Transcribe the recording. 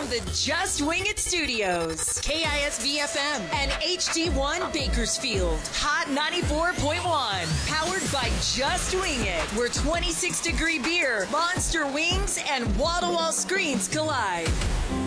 from the Just Wing It Studios, KISB FM and HD1 Bakersfield, Hot 94.1, powered by Just Wing It, where 26-degree beer, monster wings, and wall-to-wall screens collide.